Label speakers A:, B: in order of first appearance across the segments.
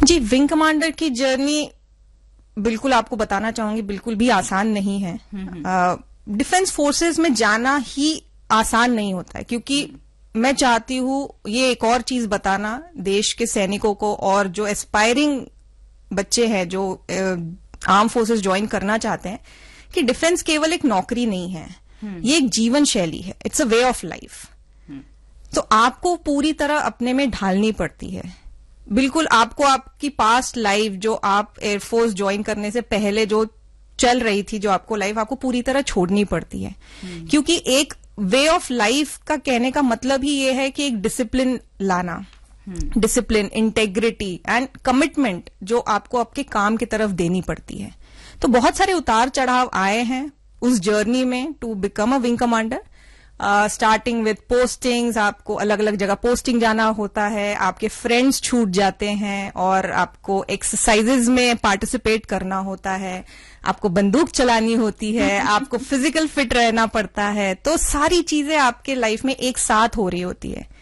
A: जी, wing commander की journey बिल्कुल आपको बताना चाहूंगी, बिल्कुल भी आसान नहीं है। डिफेंस फोर्सेस में जाना ही आसान नहीं होता है, क्योंकि मैं चाहती हूं ये एक और चीज बताना देश के सैनिकों को और जो एस्पायरिंग बच्चे हैं जो आर्म फोर्सेस ज्वाइन करना चाहते हैं कि डिफेंस केवल एक नौकरी नहीं है, ये एक जीवन शैली है। It's a way of life. तो आपको पूरी तरह अपने में ढालनी पड़ती है। बिल्कुल आपको आपकी पास्ट लाइफ जो आप एयरफोर्स ज्वाइन करने से पहले जो चल रही थी, जो आपको लाइफ, आपको पूरी तरह छोड़नी पड़ती है। क्योंकि एक वे ऑफ लाइफ का कहने का मतलब ही ये है कि एक डिसिप्लिन लाना, डिसिप्लिन, इंटेग्रिटी एंड कमिटमेंट जो आपको आपके काम की तरफ देनी पड़ती है। तो बहुत सारे उतार चढ़ाव आए हैं उस जर्नी में to become a wing commander. Starting with postings, आपको अलग अलग जगह पोस्टिंग जाना होता है, आपके फ्रेंड्स छूट जाते हैं और आपको एक्सरसाइजेज में पार्टिसिपेट करना होता है, आपको बंदूक चलानी होती है, आपको फिजिकल फिट रहना पड़ता है। तो सारी चीजें आपके लाइफ में एक साथ हो रही होती है।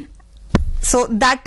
A: So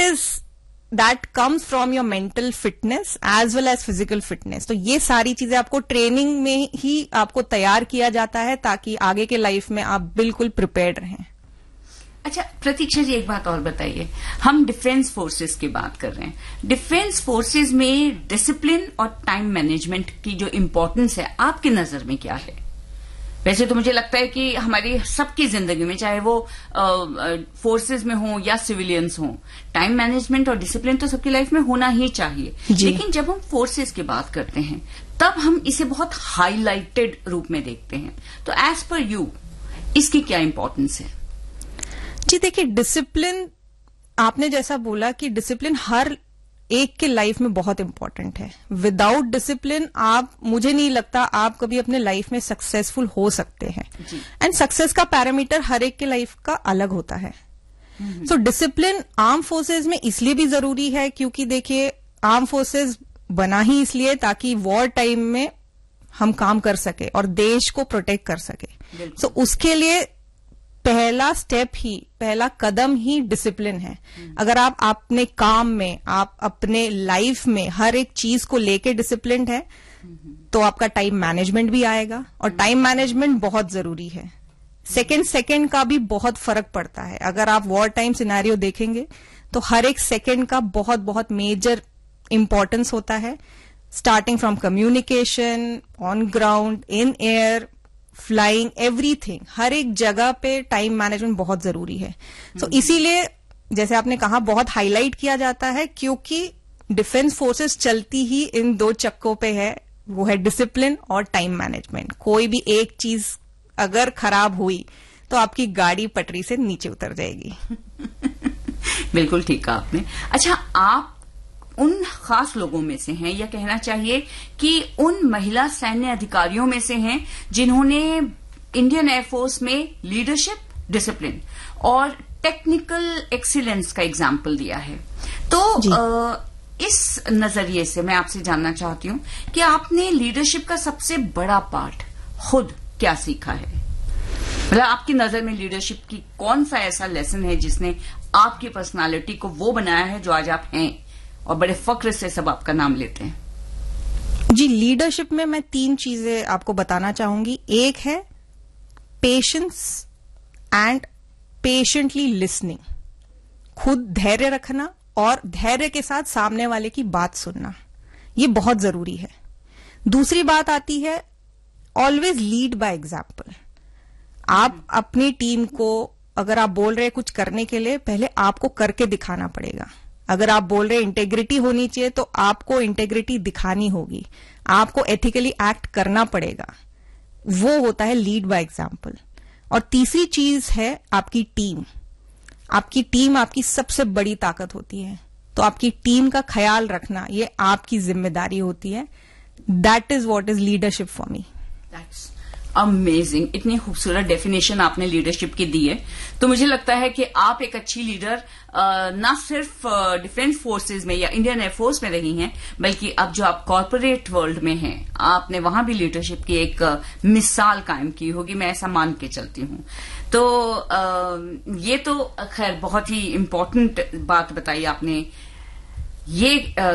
A: that comes from your mental fitness as well as physical fitness. तो ये सारी चीजें आपको ट्रेनिंग में ही आपको तैयार किया जाता है ताकि आगे के लाइफ में आप बिल्कुल प्रिपेयर्ड रहें।
B: अच्छा प्रतीक्षा जी, एक बात और बताइए, हम डिफेंस फोर्सेस की बात कर रहे हैं। डिफेंस फोर्सेस में डिसिप्लिन और टाइम मैनेजमेंट की जो इम्पोर्टेंस है आपकी नजर में क्या है? वैसे तो मुझे लगता है कि हमारी सबकी जिंदगी में, चाहे वो फोर्सेस में हो या सिविलियंस हो, टाइम मैनेजमेंट और डिसिप्लिन तो सबकी लाइफ में होना ही चाहिए। लेकिन जब हम फोर्सेस की बात करते हैं तब हम इसे बहुत हाईलाइटेड रूप में देखते हैं। तो एज पर यू इसकी क्या इंपॉर्टेंस है?
A: जी देखिए, डिसिप्लिन, आपने जैसा बोला कि डिसिप्लिन हर एक के लाइफ में बहुत इंपॉर्टेंट है। विदाउट डिसिप्लिन मुझे नहीं लगता आप कभी अपने लाइफ में सक्सेसफुल हो सकते हैं। एंड सक्सेस का पैरामीटर हर एक के लाइफ का अलग होता है। सो डिसिप्लिन आर्म फोर्सेस में इसलिए भी जरूरी है क्योंकि देखिए, आर्म फोर्सेस बना ही इसलिए ताकि वॉर टाइम में हम काम कर सके और देश को प्रोटेक्ट कर सके। सो उसके लिए पहला स्टेप ही, पहला कदम ही डिसिप्लिन है। अगर आप अपने काम में, आप अपने लाइफ में हर एक चीज को लेके डिसिप्लिन्ड है तो आपका टाइम मैनेजमेंट भी आएगा। और टाइम मैनेजमेंट बहुत जरूरी है। सेकंड का भी बहुत फर्क पड़ता है। अगर आप वॉर टाइम सिनेरियो देखेंगे तो हर एक सेकंड का बहुत बहुत मेजर इंपॉर्टेंस होता है, starting from communication, on ground, in air, flying, everything. हर एक जगह पे टाइम मैनेजमेंट बहुत जरूरी है। सो इसीलिए जैसे आपने कहा बहुत हाईलाइट किया जाता है, क्योंकि डिफेंस फोर्सेस चलती ही इन दो चक्कों पे है, वो है डिसिप्लिन और टाइम मैनेजमेंट। कोई भी एक चीज अगर खराब हुई तो आपकी गाड़ी पटरी से नीचे उतर जाएगी।
B: बिल्कुल ठीक कहा आपने। अच्छा, आप उन खास लोगों में से हैं, या कहना चाहिए कि उन महिला सैन्य अधिकारियों में से हैं जिन्होंने इंडियन एयरफोर्स में लीडरशिप, डिसिप्लिन और टेक्निकल एक्सीलेंस का एग्जाम्पल दिया है। तो इस नजरिए से मैं आपसे जानना चाहती हूं कि आपने लीडरशिप का सबसे बड़ा पार्ट खुद क्या सीखा है? मतलब आपकी नजर में लीडरशिप की कौन सा ऐसा लेसन है जिसने आपकी पर्सनालिटी को वो बनाया है जो आज आप हैं और बड़े फक्र से सब आपका नाम लेते हैं?
A: जी, लीडरशिप में मैं 3 चीजें आपको बताना चाहूंगी। एक है पेशेंस एंड पेशेंटली लिसनिंग, खुद धैर्य रखना और धैर्य के साथ सामने वाले की बात सुनना, ये बहुत जरूरी है। दूसरी बात आती है ऑलवेज लीड बाय एग्जाम्पल। आप अपनी टीम को, अगर आप बोल रहे हैं कुछ करने के लिए, पहले आपको करके दिखाना पड़ेगा। अगर आप बोल रहे इंटेग्रिटी होनी चाहिए तो आपको इंटेग्रिटी दिखानी होगी, आपको एथिकली एक्ट करना पड़ेगा। वो होता है लीड बाय एग्जाम्पल। और तीसरी चीज है आपकी टीम। आपकी टीम आपकी सबसे बड़ी ताकत होती है, तो आपकी टीम का ख्याल रखना ये आपकी जिम्मेदारी होती है। That is what is leadership for me.
B: That's amazing. इतनी खूबसूरत डेफिनेशन आपने लीडरशिप की दी है, तो मुझे लगता है कि आप एक अच्छी लीडर न सिर्फ डिफेंस फोर्सेस में या इंडियन एयरफोर्स में रही हैं, बल्कि अब जो आप कॉर्पोरेट वर्ल्ड में हैं, आपने वहां भी लीडरशिप की एक मिसाल कायम की होगी, मैं ऐसा मान के चलती हूं। तो ये तो खैर बहुत ही इम्पोर्टेंट बात बताई आपने। ये